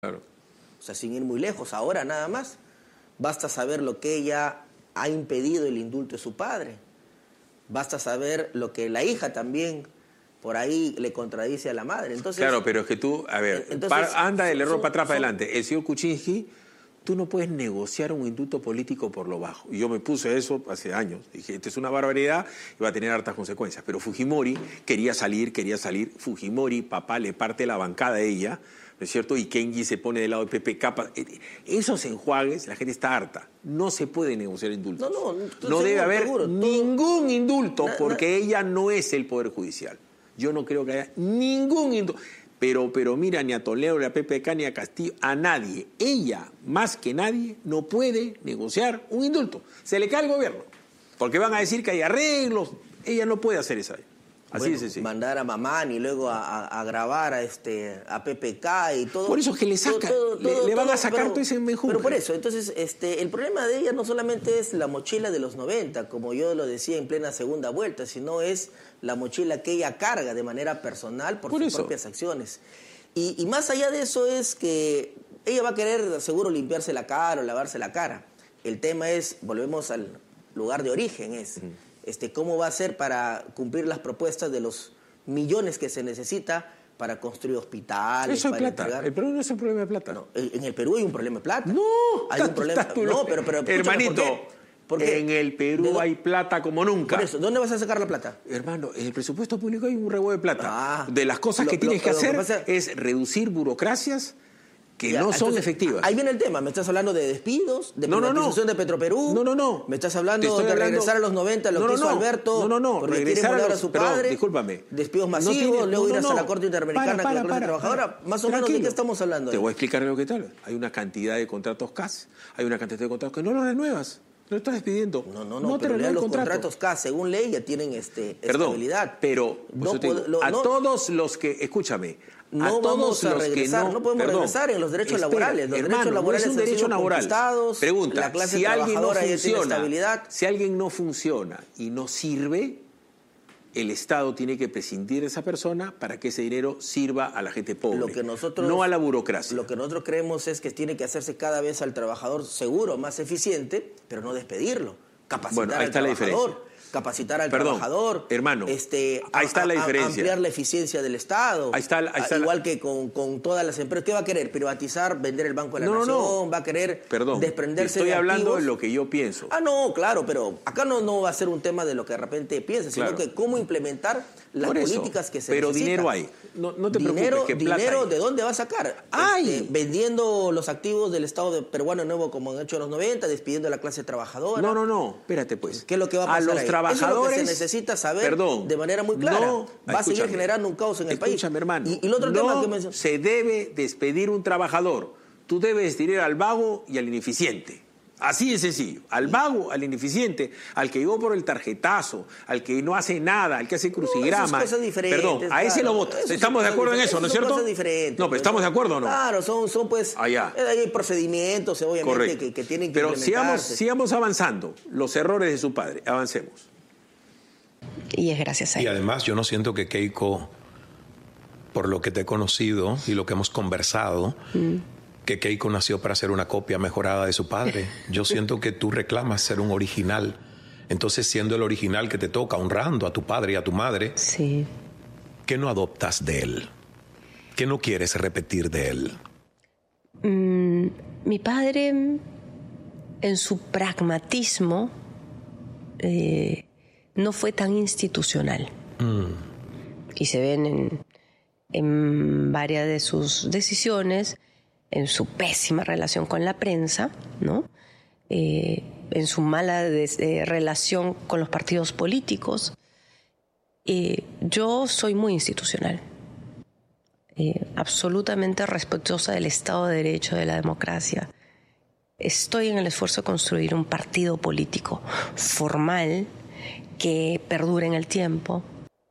Claro. O sea, sin ir muy lejos, ahora nada más. Basta saber lo que ella ha impedido el indulto de su padre. Basta saber lo que la hija también por ahí le contradice a la madre. Entonces, claro, pero es que tú, a ver, anda del error para atrás para adelante. El señor Kuczynski, tú no puedes negociar un indulto político por lo bajo. Y yo me puse eso hace años. Dije, esto es una barbaridad y va a tener hartas consecuencias. Pero Fujimori quería salir. Fujimori, papá, le parte la bancada a ella, ¿no es cierto? Y Kenji se pone del lado de PPK. Esos enjuagues, la gente está harta. No se puede negociar indultos. No debe haber ningún indulto porque ella no es el Poder Judicial. Yo no creo que haya ningún indulto. Pero mira, ni a Toledo, ni a PPK, ni a Castillo, a nadie. Ella, más que nadie, no puede negociar un indulto. Se le cae al gobierno. Porque van a decir que hay arreglos. Ella no puede hacer eso. Así es sencillo. Mandar a Mamani y luego a grabar a PPK y todo. Por eso es que le sacan, le van a sacar todo ese menjunje. Pero por eso, entonces, el problema de ella no solamente es la mochila de los 90, como yo lo decía en plena segunda vuelta, sino es la mochila que ella carga de manera personal por sus propias acciones. Y más allá de eso es que ella va a querer seguro limpiarse la cara o lavarse la cara. El tema es, volvemos al lugar de origen, es cómo va a ser para cumplir las propuestas de los millones que se necesita para construir hospitales. Eso es plata. El Perú no es un problema de plata. No, en el Perú hay un problema de plata. No, hay un problema. No, pero hermanito, ¿por qué? En el Perú hay plata como nunca. Por eso, ¿dónde vas a sacar la plata? Hermano, en el presupuesto público hay un revuelo de plata. De las cosas que tienes que hacer es reducir burocracias que no son efectivas. Ahí viene el tema. ¿Me estás hablando de despidos? ¿De privatización de Petroperú? No. ¿Me estás hablando de regresar a los 90 lo que hizo Alberto? Porque regresar a su padre. Perdón, discúlpame. Despidos masivos, luego ir hasta la Corte Interamericana con la clase trabajadora. Más o menos, ¿de qué estamos hablando? Te voy a explicar lo que tal. Hay una cantidad de contratos CAS, hay una cantidad de contratos que no los renuevas. No estás despidiendo. No pero los contratos CAS, según ley, ya tienen estabilidad. Pero a todos los que, escúchame, no vamos a regresar, no podemos regresar en los derechos laborales. Los derechos laborales no es un derecho laboral. Pregunta, la clase si alguien no funciona, si alguien no funciona y no sirve, el Estado tiene que prescindir de esa persona para que ese dinero sirva a la gente pobre, no a la burocracia. Lo que nosotros creemos es que tiene que hacerse cada vez al trabajador seguro, más eficiente, pero no despedirlo. Capacitar al trabajador. Capacitar al trabajador. Hermano, ahí está la diferencia. Ampliar la eficiencia del Estado. Ahí está igual que con todas las empresas. ¿Qué va a querer? ¿Privatizar? ¿Vender el Banco de la Nación? ¿Va a querer desprenderse de activos? Estoy hablando de lo que yo pienso. No, claro, pero acá no va a ser un tema de lo que de repente piensas, sino que cómo implementar las políticas que se necesitan. Pero dinero hay. No te preocupes, que plata ¿Dinero hay. de dónde va a sacar? Vendiendo los activos del Estado peruano nuevo como han hecho en los 90, despidiendo a la clase trabajadora. No, espérate pues. ¿Qué es lo que va a pasar a los ahí? trabajadores, eso es lo que se necesita saber de manera muy clara. Va a seguir generando un caos en el país. Escúchame, hermano. Y el otro tema que mencioné. Se debe despedir un trabajador. Tú debes despedir al vago y al ineficiente. Así de sencillo. Al vago, al ineficiente, al que llegó por el tarjetazo, al que no hace nada, al que hace crucigrama. Son cosas diferentes. Perdón, a ese lo votas. ¿Estamos de acuerdo en eso, no es cierto? Son cosas diferentes. No, pero ¿estamos de acuerdo o no? Claro, son pues... Hay procedimientos, obviamente, que tienen que implementarse. Pero sigamos avanzando. Los errores de su padre. Avancemos. Y es gracias a él. Y además yo no siento que Keiko, por lo que te he conocido y lo que hemos conversado, que Keiko nació para ser una copia mejorada de su padre. Yo siento que tú reclamas ser un original. Entonces, siendo el original que te toca, honrando a tu padre y a tu madre, sí. ¿Qué no adoptas de él? ¿Qué no quieres repetir de él? Mi padre, en su pragmatismo, no fue tan institucional. Y se ven en varias de sus decisiones, en su pésima relación con la prensa, ¿no? En su mala relación con los partidos políticos. Yo soy muy institucional, absolutamente respetuosa del Estado de Derecho, de la democracia. Estoy en el esfuerzo de construir un partido político formal que perdure en el tiempo.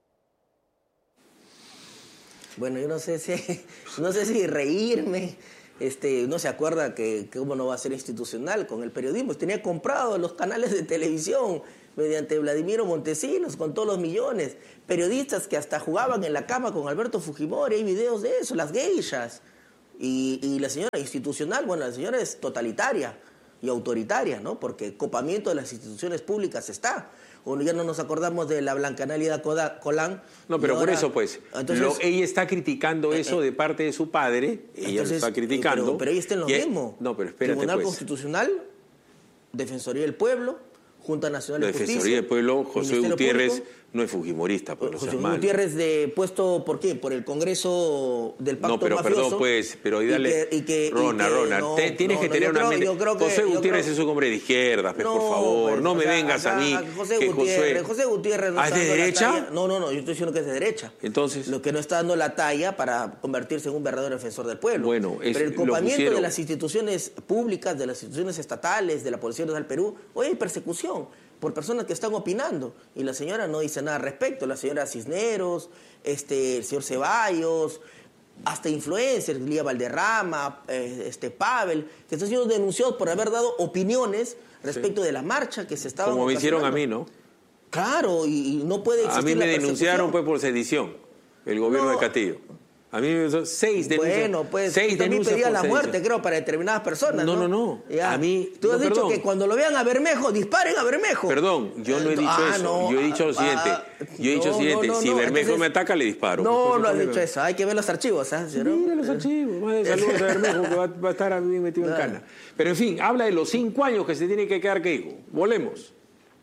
Bueno, yo no sé si reírme. No se acuerda que cómo no va a ser institucional con el periodismo. Tenía comprado los canales de televisión mediante Vladimiro Montesinos con todos los millones. Periodistas que hasta jugaban en la cama con Alberto Fujimori. Hay videos de eso, las geishas. Y la señora institucional, bueno, la señora es totalitaria y autoritaria, ¿no? Porque el copamiento de las instituciones públicas está. O ya no nos acordamos de la Blancanálida Colán. No, pero ahora, por eso, pues, entonces, ella está criticando eso de parte de su padre, ella lo está criticando. Pero ella está en lo mismo. No, pero espérate, Tribunal Constitucional, Defensoría del Pueblo, Junta Nacional de Justicia. La Defensoría del Pueblo, José Gutiérrez Público, no es fujimorista, pues, José Gutiérrez puesto, ¿por qué? Por el Congreso del Pacto Mafioso. No, pero perdón, pues, pero ahí dale... Rona, tienes que tener una mente... José Gutiérrez es un hombre de izquierda, pues, por favor, pues, no me vengas a mí. José Gutiérrez no ¿es de derecha? No, yo estoy diciendo que es de derecha. Entonces... Lo que no está dando la talla para convertirse en un verdadero defensor del pueblo. Bueno, pero el copamiento de las instituciones públicas, de las instituciones estatales, de la Policía Nacional del Perú, hoy hay persecución por personas que están opinando, y la señora no dice nada al respecto. La señora Cisneros, el señor Ceballos, hasta influencers, Lía Valderrama, Pavel, que están siendo denunciados por haber dado opiniones respecto de la marcha que se estaba... Como me hicieron a mí, ¿no? Claro, y no puede existir. A mí me denunciaron pues por sedición, el gobierno de Castillo. A mí me son 6 denuncias. Bueno, pues 6 también denuncias pedía la muerte, creo, para determinadas personas. No. Ya. A mí... Tú has dicho que cuando lo vean a Bermejo, disparen a Bermejo. Perdón, yo no he dicho eso. No, yo he dicho lo siguiente. Si Bermejo me ataca, le disparo. No has dicho eso. Hay que ver los archivos, ¿ah? Mira los archivos. Más de saludos a Bermejo, que va a estar bien metido en cana. Pero en fin, habla de los 5 años que se tiene que quedar Keiko. Volemos.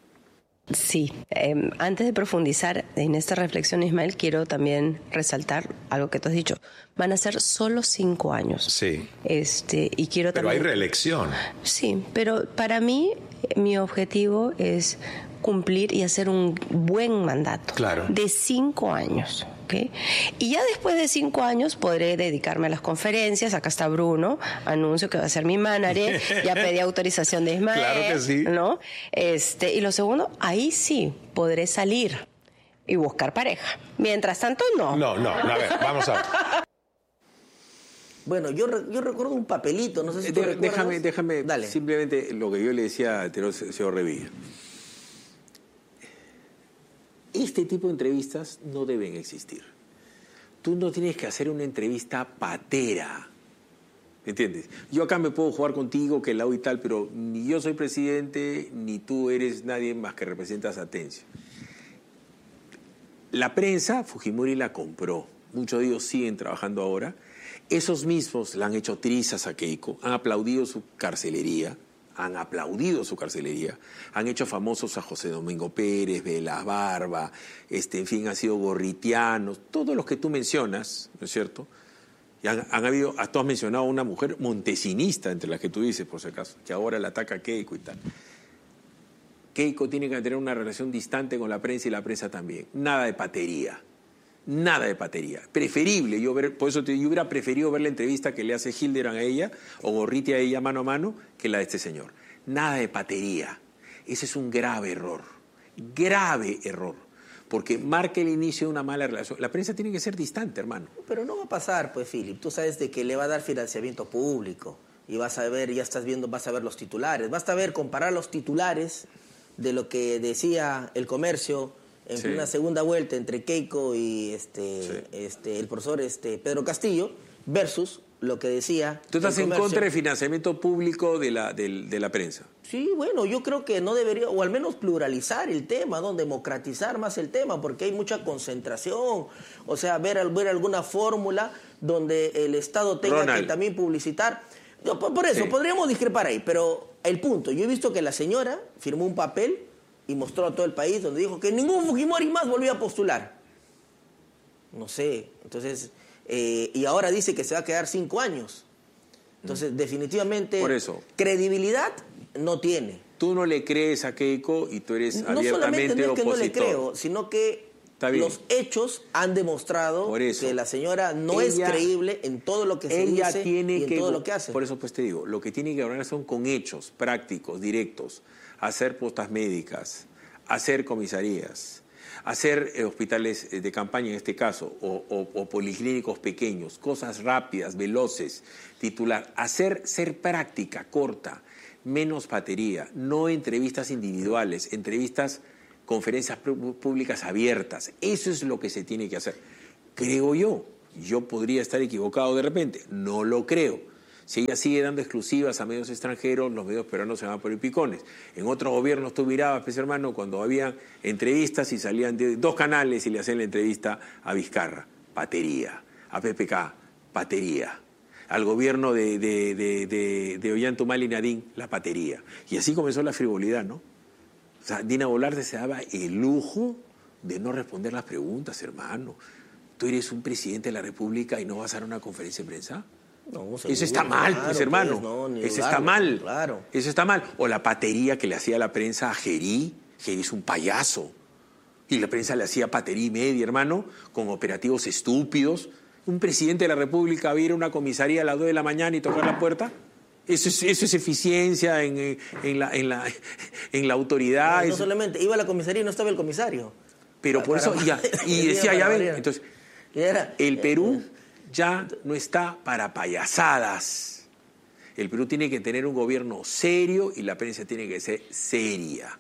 Sí, antes de profundizar en esta reflexión, Ismael, quiero también resaltar algo que tú has dicho. Van a ser solo 5 años. Sí. Y quiero pero también... hay reelección. Sí, pero para mí, mi objetivo es cumplir y hacer un buen mandato. Claro. De 5 años. ¿Okay? Y ya después de 5 años podré dedicarme a las conferencias. Acá está Bruno, anuncio que va a ser mi manager. Ya pedí autorización de Ismael. Claro que sí. ¿No? Y lo segundo, ahí sí podré salir y buscar pareja. Mientras tanto, no. No, a ver, vamos a ver. Bueno, yo recuerdo un papelito, no sé si tú recuerdas. Déjame, Dale. Simplemente lo que yo le decía al señor Revilla. Este tipo de entrevistas no deben existir. Tú no tienes que hacer una entrevista patera. ¿Entiendes? Yo acá me puedo jugar contigo, que el lado y tal, pero ni yo soy presidente, ni tú eres nadie más que representas a Atencio. La prensa, Fujimori la compró. Muchos de ellos siguen trabajando ahora. Esos mismos le han hecho trizas a Keiko, han aplaudido su carcelería, han hecho famosos a José Domingo Pérez, Velas Barba, en fin, han sido gorritianos, todos los que tú mencionas, ¿no es cierto? Y han habido, tú has mencionado a una mujer montesinista, entre las que tú dices, por si acaso, que ahora le ataca a Keiko y tal. Keiko tiene que tener una relación distante con la prensa y la prensa también. Nada de patería. Preferible, por eso yo hubiera preferido ver la entrevista que le hace Hildebrand a ella o Gorriti a ella mano a mano que la de este señor. Nada de patería. Ese es un grave error, porque marca el inicio de una mala relación. La prensa tiene que ser distante, hermano. Pero no va a pasar, pues, Philip. Tú sabes de que le va a dar financiamiento público y vas a ver, vas a ver los titulares. Basta ver, comparar los titulares de lo que decía El Comercio en una segunda vuelta entre Keiko y el profesor Pedro Castillo versus lo que decía. ¿Tú estás en contra del financiamiento público de la prensa? Sí, bueno, yo creo que no debería, o al menos pluralizar el tema, ¿no? Democratizar más el tema, porque hay mucha concentración. O sea, ver alguna fórmula donde el Estado tenga que también publicitar. No, por eso, podríamos discrepar ahí, pero el punto, yo he visto que la señora firmó un papel y mostró a todo el país donde dijo que ningún Fujimori más volvió a postular. No sé, entonces, y ahora dice que se va a quedar 5 años. Entonces, definitivamente, por eso, credibilidad no tiene. Tú no le crees a Keiko y tú eres abiertamente opositor. No solamente no es que no le creo, sino que los hechos han demostrado que la señora no es creíble en todo lo que se dice y en todo lo que hace. Por eso pues te digo, lo que tiene que hablar son con hechos prácticos, directos. Hacer postas médicas, hacer comisarías, hacer hospitales de campaña en este caso, o policlínicos pequeños, cosas rápidas, veloces, ser práctica, corta, menos patería, no entrevistas individuales, conferencias públicas abiertas. Eso es lo que se tiene que hacer, creo yo. Yo podría estar equivocado de repente, no lo creo. Si ella sigue dando exclusivas a medios extranjeros, los medios peruanos se van por picones. En otros gobiernos tú mirabas, pues, hermano, cuando había entrevistas y salían de 2 canales y le hacían la entrevista a Vizcarra, patería, a PPK, patería, al gobierno de Ollantaytambo Nadine, la patería. Y así comenzó la frivolidad, ¿no? O sea, Dina Boluarte se daba el lujo de no responder las preguntas, hermano. Tú eres un presidente de la República y no vas a dar una conferencia de prensa. No, seguro, eso está mal, claro, pues, hermano. No, eso está mal. Claro. Eso está mal. O la patería que le hacía la prensa a Gerí. Gerí es un payaso. Y la prensa le hacía patería y media, hermano, con operativos estúpidos. Un presidente de la República va a ir a una comisaría a las 2 de la mañana y tocar la puerta. Eso es eficiencia en la autoridad. No solamente, iba a la comisaría y no estaba el comisario. Pero por eso, y decía, ya ven, entonces, el Perú ya no está para payasadas. El Perú tiene que tener un gobierno serio y la prensa tiene que ser seria.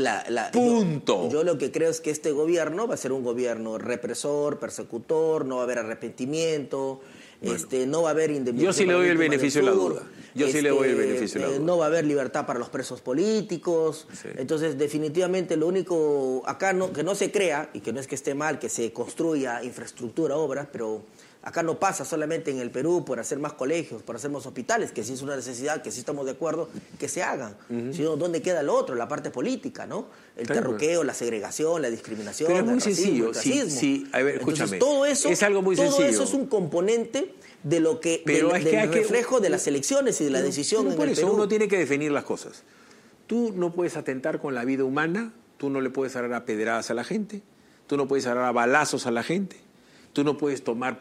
Punto. Yo lo que creo es que este gobierno va a ser un gobierno represor, persecutor, no va a haber arrepentimiento, bueno, no va a haber indemnización. Yo sí le doy el beneficio de la duda. No va a haber libertad para los presos políticos. Sí. Entonces, definitivamente, lo único acá que no se crea, y que no es que esté mal, que se construya infraestructura, obras, pero acá no pasa solamente en el Perú por hacer más colegios, por hacer más hospitales, que sí es una necesidad, que sí estamos de acuerdo que se hagan. Sino, ¿dónde queda lo otro? La parte política, ¿no? El terruqueo, la segregación, la discriminación, pero es muy sencillo. El racismo. Sí, a ver, escúchame. Entonces, todo eso, es algo muy sencillo. Todo eso es un componente de lo que del reflejo de las elecciones y de la decisión en el Perú. Por eso uno tiene que definir las cosas. Tú no puedes atentar con la vida humana, tú no le puedes agarrar a pedradas a la gente, tú no puedes agarrar a balazos a la gente, tú no puedes tomar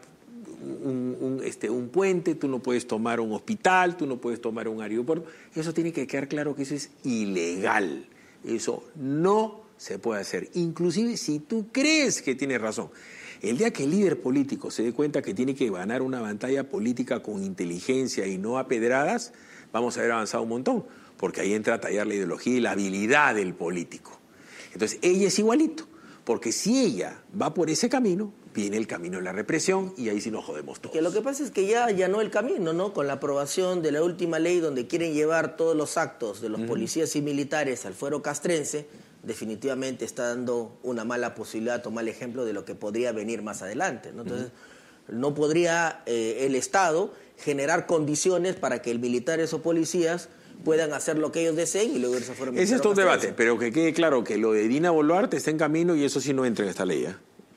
un puente, tú no puedes tomar un hospital, tú no puedes tomar un aeropuerto. Eso tiene que quedar claro que eso es ilegal. Eso no se puede hacer. Inclusive si tú crees que tienes razón. El día que el líder político se dé cuenta que tiene que ganar una batalla política con inteligencia y no a pedradas, vamos a haber avanzado un montón, porque ahí entra a tallar la ideología y la habilidad del político. Entonces, ella es igualito, porque si ella va por ese camino, viene el camino de la represión y ahí sí nos jodemos todos. Que lo que pasa es que ya allanó el camino, ¿no? Con la aprobación de la última ley donde quieren llevar todos los actos de los policías y militares al fuero castrense, definitivamente está dando una mala posibilidad, tomar el ejemplo de lo que podría venir más adelante, ¿no? Entonces, no podría el Estado generar condiciones para que militares o policías puedan hacer lo que ellos deseen y luego irse fuera. Ese es todo un debate, pero que quede claro que lo de Dina Boluarte está en camino y eso sí no entra en esta ley, ¿eh?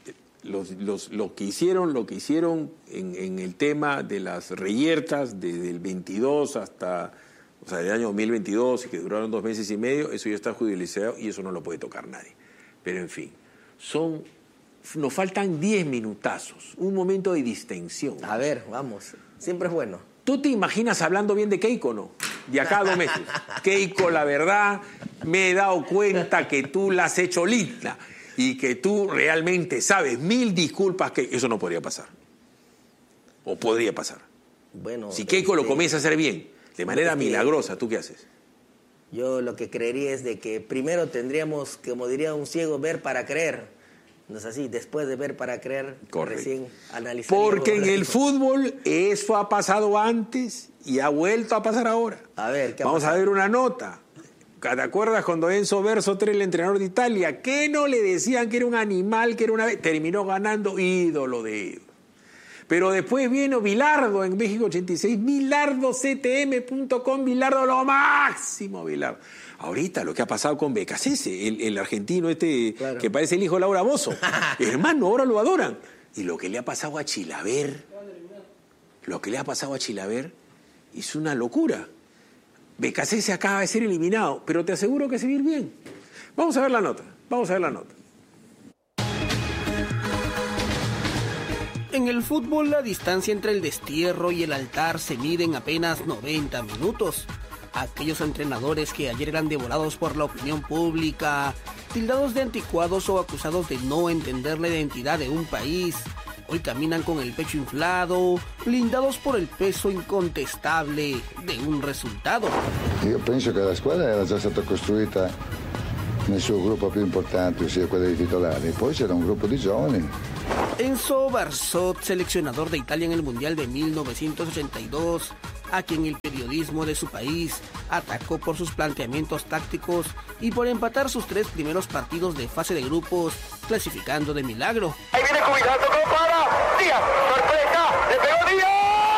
Lo que hicieron en el tema de las reyertas desde el 22 hasta, o sea, el año 2022 y que duraron 2 meses y medio, eso ya está judicializado y eso no lo puede tocar nadie. Pero en fin, nos faltan 10 minutazos, un momento de distensión. A ver, vamos, siempre es bueno. ¿Tú te imaginas hablando bien de Keiko, no? De acá a 2 meses. Keiko, la verdad, me he dado cuenta que tú la has hecho linda y que tú realmente sabes, 1000 disculpas, que eso no podría pasar. O podría pasar. Bueno, si Keiko lo comienza a hacer bien, de manera milagrosa, ¿tú qué haces? Yo lo que creería es de que primero tendríamos, como diría un ciego, ver para creer. No es así, después de ver para creer, recién analizar. Porque en el fútbol eso ha pasado antes y ha vuelto a pasar ahora. A ver, ¿qué vamos a ver una nota. ¿Te acuerdas cuando Enzo Bersotero, el entrenador de Italia, que no le decían que era un animal, que era una... terminó ganando ídolo de ídolo? Pero después vino Bilardo en México 86, bilardoctm.com, Bilardo lo máximo, Bilardo. Ahorita lo que ha pasado con Becasese, el argentino claro, que parece el hijo de Laura Bozzo. Hermano, ahora lo adoran. Y lo que le ha pasado a Chilaver, es una locura. Becasese acaba de ser eliminado, pero te aseguro que se va a ir bien. Vamos a ver la nota. En el fútbol, la distancia entre el destierro y el altar se mide en apenas 90 minutos. Aquellos entrenadores que ayer eran devorados por la opinión pública, tildados de anticuados o acusados de no entender la identidad de un país, hoy caminan con el pecho inflado, blindados por el peso incontestable de un resultado. Io penso che la squadra era già stata costruita nel suo gruppo più importante, ossia quella dei titolari. Poi c'era un gruppo di giovani. Enzo Barzot, seleccionador de Italia en el Mundial de 1982, a quien el periodismo de su país atacó por sus planteamientos tácticos y por empatar sus 3 primeros partidos de fase de grupos, clasificando de milagro. Ahí viene Cubilado, ¿cómo para? Díaz, sorpresa, le pegó Díaz.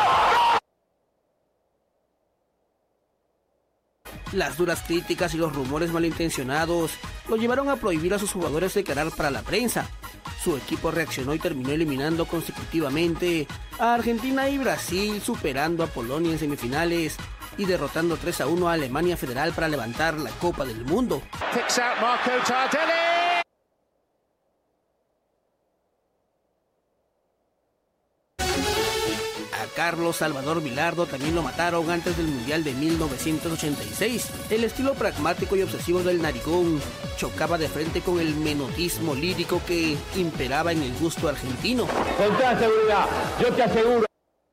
Las duras críticas y los rumores malintencionados lo llevaron a prohibir a sus jugadores declarar para la prensa. Su equipo reaccionó y terminó eliminando consecutivamente a Argentina y Brasil, superando a Polonia en semifinales y derrotando 3-1 a Alemania Federal para levantar la Copa del Mundo. Carlos Salvador Vilardo también lo mataron antes del Mundial de 1986. El estilo pragmático y obsesivo del narigón chocaba de frente con el menotismo lírico que imperaba en el gusto argentino. Con toda seguridad, yo te aseguro,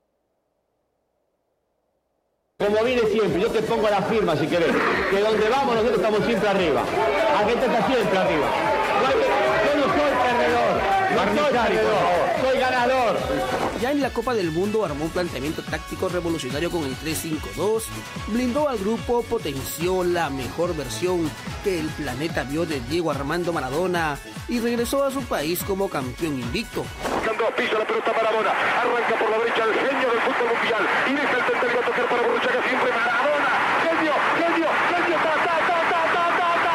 como vine siempre, yo te pongo la firma si querés, que donde vamos nosotros estamos siempre arriba. Argentina está siempre arriba. Yo no soy perdedor, no soy perdedor, soy ganador. Ya en la Copa del Mundo armó un planteamiento táctico revolucionario con el 3-5-2, blindó al grupo, potenció la mejor versión que el planeta vio de Diego Armando Maradona y regresó a su país como campeón invicto. Pisa la pelota Maradona, arranca por la derecha el genio del fútbol mundial y deja el centro y va a tocar para Borruchaga, siempre Maradona, genio, genio, genio, ta, ta, ta, ta, ta, ta, ta.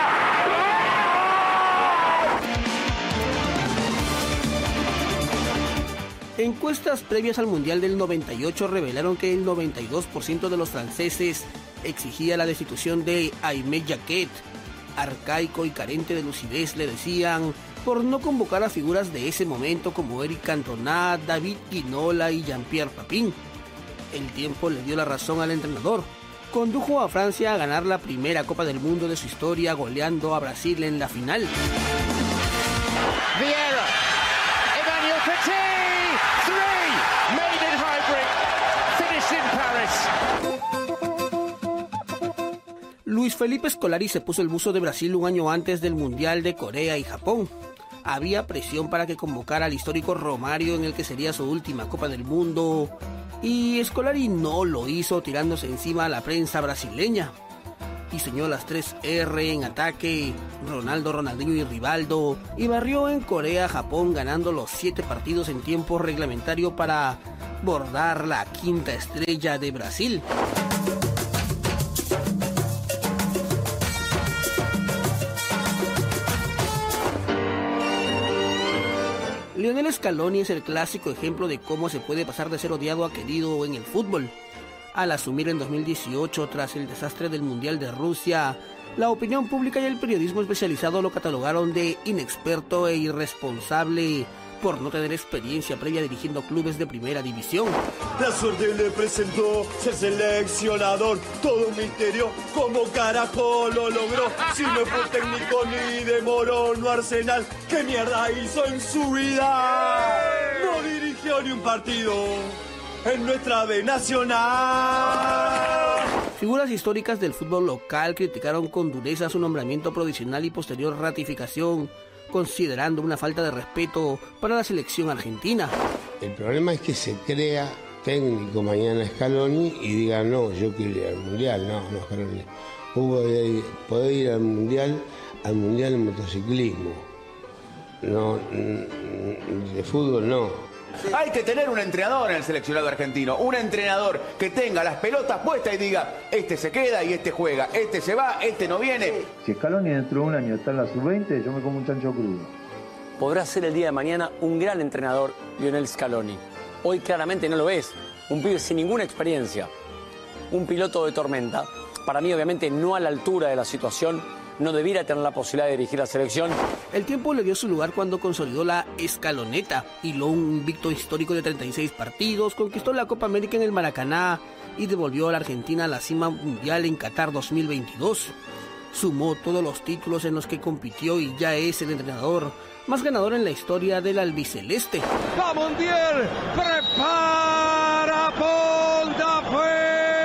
Encuestas previas al Mundial del 98 revelaron que el 92% de los franceses exigía la destitución de Aimé Jacquet. Arcaico y carente de lucidez, le decían, por no convocar a figuras de ese momento como Eric Cantona, David Ginola y Jean-Pierre Papin. El tiempo le dio la razón al entrenador. Condujo a Francia a ganar la primera Copa del Mundo de su historia, goleando a Brasil en la final. Vieira, Emmanuel Petit, 3, made in Highbury, finished in Paris. Luis Felipe Scolari se puso el buzo de Brasil un año antes del Mundial de Corea y Japón. Había presión para que convocara al histórico Romario en el que sería su última Copa del Mundo, y Scolari no lo hizo, tirándose encima a la prensa brasileña. Diseñó las 3 R en ataque, Ronaldo, Ronaldinho y Rivaldo, y barrió en Corea-Japón ganando los 7 partidos en tiempo reglamentario para bordar la 5ª estrella de Brasil. Lionel Scaloni es el clásico ejemplo de cómo se puede pasar de ser odiado a querido en el fútbol. Al asumir en 2018, tras el desastre del Mundial de Rusia, la opinión pública y el periodismo especializado lo catalogaron de inexperto e irresponsable por no tener experiencia previa dirigiendo clubes de primera división. La suerte le presentó ser seleccionador, todo un misterio, ¿cómo carajo lo logró? Si no fue técnico ni de Morón o Arsenal, ¿qué mierda hizo en su vida? No dirigió ni un partido en nuestra B Nacional. Figuras históricas del fútbol local criticaron con dureza su nombramiento provisional y posterior ratificación, considerando una falta de respeto para la selección argentina. El problema es que se crea técnico mañana Scaloni y diga, no, yo quiero ir al Mundial. No, Scaloni. Poder ir al Mundial en motociclismo. No, de fútbol no. Hay que tener un entrenador en el seleccionado argentino, un entrenador que tenga las pelotas puestas y diga, este se queda y este juega, este se va, este no viene. Si Scaloni dentro de un año está en la sub-20, yo me como un chancho crudo. Podrá ser el día de mañana un gran entrenador, Lionel Scaloni. Hoy claramente no lo es, un pibe sin ninguna experiencia, un piloto de tormenta. Para mí obviamente no a la altura de la situación, no debiera tener la posibilidad de dirigir la selección. El tiempo le dio su lugar cuando consolidó la escaloneta, hiló un invicto histórico de 36 partidos, conquistó la Copa América en el Maracaná y devolvió a la Argentina a la cima mundial en Qatar 2022. Sumó todos los títulos en los que compitió y ya es el entrenador más ganador en la historia del albiceleste. ¡Va Mundial! ¡Prepárate!